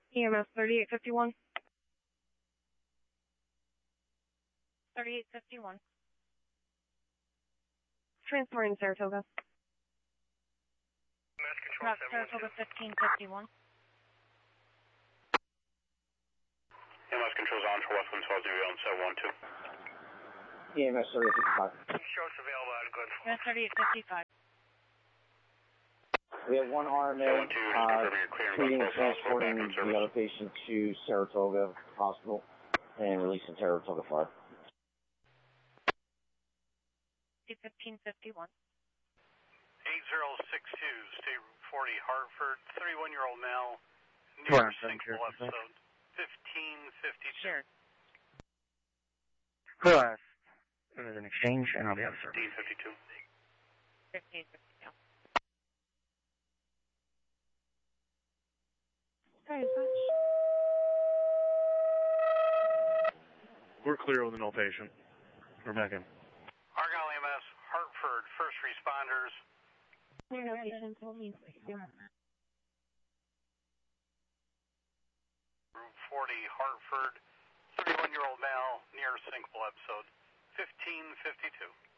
EMS 3851. 3851. Transferring Saratoga. Route Saratoga 1551. EMS controls on for Westland 12 on 712. EMS 3855. Show us available at good. EMS 3855. We have one RMA treating and transporting the other patient to Saratoga Hospital and releasing Saratoga Fire. 1551. 8062, State 40, Hartford, 31-year-old male, near sinkhole episode, 1552. Sure. Plus, there's an exchange, and I'll be out, sir. 1552. 1552. Hi, dispatch. We're clear with no patient. We're back in. Argyle EMS, Hartford, first responders. Patients will need Route 40, Hartford, 31-year-old male, near sinkhole episode, 1552.